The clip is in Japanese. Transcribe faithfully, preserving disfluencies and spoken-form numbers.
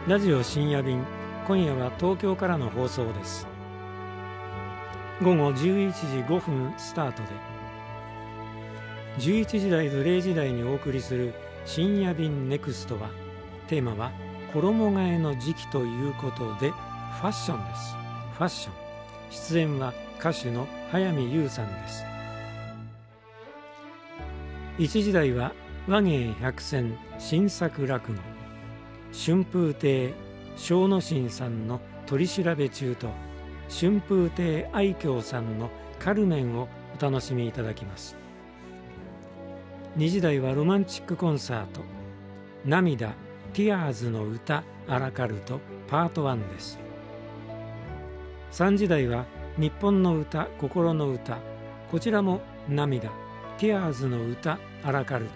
ラジオ深夜便、今夜は東京からの放送です。午後じゅういちじごふんスタートで、じゅういちじ台とれいじ台にお送りする深夜便ネクストは、テーマは衣替えの時期ということでファッションです。ファッション。出演は歌手の早見優さんです。いちじ台は和芸百選新作落語、春風亭昇之進さんの取り調べ中と、春風亭愛嬌さんのカルメンをお楽しみいただきます。にじ台はロマンチックコンサート、涙ティアーズの歌アラカルトパートワンです。さんじ台は日本の歌心の歌、こちらも涙ティアーズの歌アラカルト